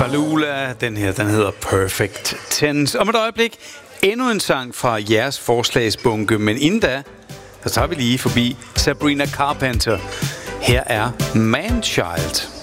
Balula, den hedder Perfect Tense. Om et øjeblik, endnu en sang fra jeres forslagsbunke, men inden da, så tager vi lige forbi Sabrina Carpenter. Her er Man Child.